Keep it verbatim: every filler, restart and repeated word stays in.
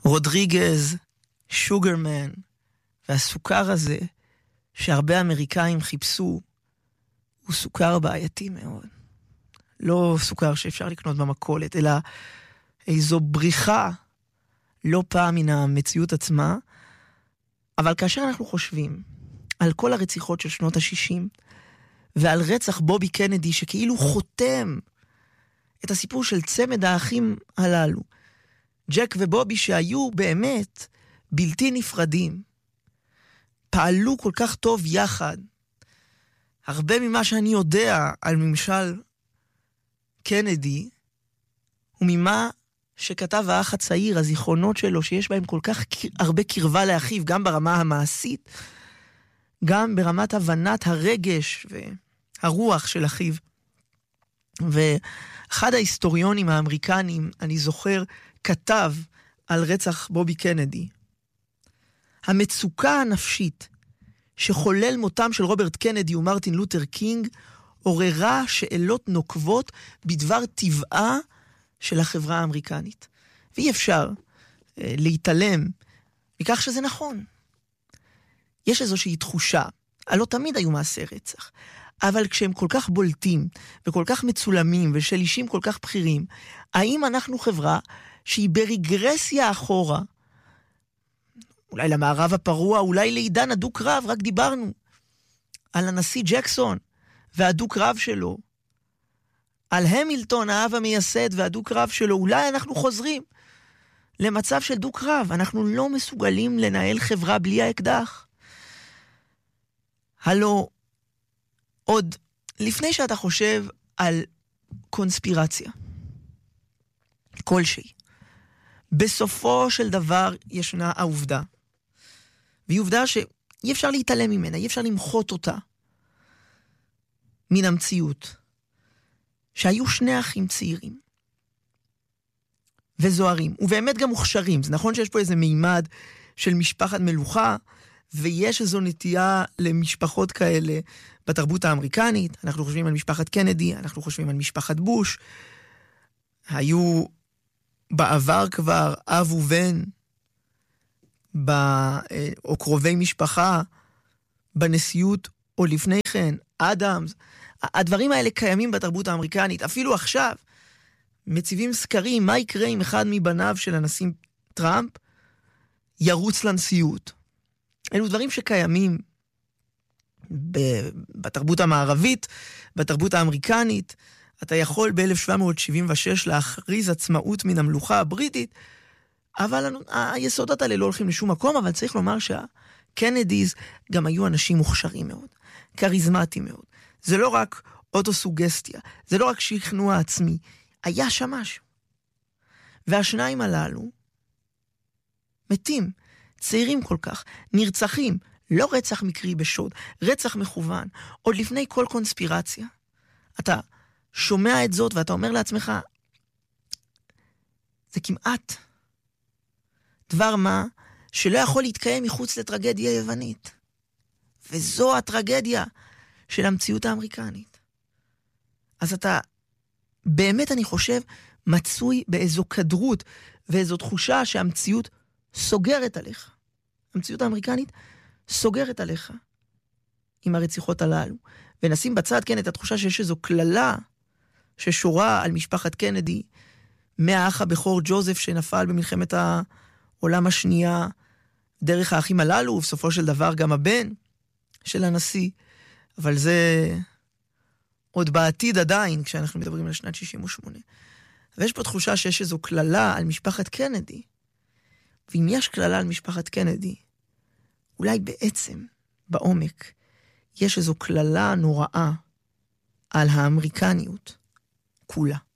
רודריגז, שוגרמן, והסוכר הזה שהרבה אמריקאים חיפשו, הוא סוכר בעייתי מאוד. לא סוכר שאפשר לקנות במכולת, אלא איזו בריחה, לא פעם מן המציאות עצמה. אבל כאשר אנחנו חושבים על כל הרציחות של שנות ה-שישים, ועל רצח בובי קנדי שכאילו חותם את הסיפור של צמד האחים הללו, ג'ק ובובי שהיו באמת בלתי נפרדים, פעלו כל כך טוב יחד. הרבה ממה שאני יודע על ממשל קנדי, וממה שכתב האח הצעיר, הזיכרונות שלו, שיש בהם כל כך הרבה קרבה לאחיו, גם ברמה המעשית, גם ברמת הבנת הרגש והרוח של אחיו. ואחד ההיסטוריונים האמריקנים, אני זוכר, כתב על רצח בובי קנדי. המצוקה הנפשית שחולל מותם של רוברט קנדי ומרטין לותר קינג, עוררה שאלות נוקבות בדבר טבעה של החברה האמריקנית. ואי אפשר אה, להתעלם מכך שזה נכון. יש איזושהי תחושה, הלא תמיד היו מעשי רצח, אבל כשהם כל כך בולטים וכל כך מצולמים ושלישים כל כך בכירים, האם אנחנו חברה שהיא ברגרסיה אחורה, אולי למערב הפרוע, אולי לעידן הדוק רב, רק דיברנו על הנשיא ג'קסון והדוק רב שלו, על המילטון האב המייסד והדוק רב שלו, אולי אנחנו חוזרים למצב של דוק רב, אנחנו לא מסוגלים לנהל חברה בלי האקדח. הלא, עוד לפני שאתה חושב על קונספירציה, כלשהי, בסופו של דבר ישנה העובדה, והיא עובדה שאי אפשר להתעלם ממנה, אי אפשר למחות אותה מן המציאות, שהיו שני אחים צעירים וזוהרים, ובאמת גם מוכשרים. זה נכון שיש פה איזה מימד של משפחת מלוכה, ויש איזו נטייה למשפחות כאלה בתרבות האמריקנית. אנחנו חושבים על משפחת קנדי, אנחנו חושבים על משפחת בוש, היו בעבר כבר אב ובן, או קרובי משפחה, בנשיאות או לפני כן, אדמס. הדברים האלה קיימים בתרבות האמריקנית. אפילו עכשיו מציבים סקרים מה יקרה אם אחד מבניו של הנשיא טראמפ ירוץ לנשיאות. אלו דברים שקיימים בתרבות המערבית, בתרבות האמריקנית. אתה יכול ב-אלף שבע מאות שבעים ושש להכריז עצמאות מן המלוכה הבריטית, אבל היסודות האלה לא הולכים לשום מקום. אבל צריך לומר שהקנדיז גם היו אנשים מוכשרים מאוד, קריזמטיים מאוד. זה לא רק אוטוסוגסטיה, זה לא רק שכנוע עצמי, היה שם משהו. והשניים הללו מתים, צעירים כל כך, נרצחים, לא רצח מקרי בשוד, רצח מכוון, עוד לפני כל קונספירציה. אתה שומע את זאת ואתה אומר לעצמך, זה כמעט דבר מה שלא יכול להתקיים מחוץ לטרגדיה יוונית. וזו הטרגדיה של המציאות האמריקנית. אז אתה, באמת אני חושב, מצוי באיזו כדרות ואיזו תחושה שהמציאות סוגרת עליך. המציאות האמריקנית סוגרת עליך עם הרציחות הללו. ונשים בצד, כן, את התחושה שיש איזו כללה ששורה על משפחת קנדי, מהאח הבכור ג'וזף שנפל במלחמת העולם השנייה, דרך האחים הללו, ובסופו של דבר גם הבן של הנשיא. אבל זה עוד בעתיד עדיין, כשאנחנו מדברים על שנת שישים ושמונה. ויש פה תחושה שיש איזו כללה על משפחת קנדי. ואם יש כללה על משפחת קנדי, אולי בעצם, בעומק, יש איזו כללה נוראה על האמריקניות כולה.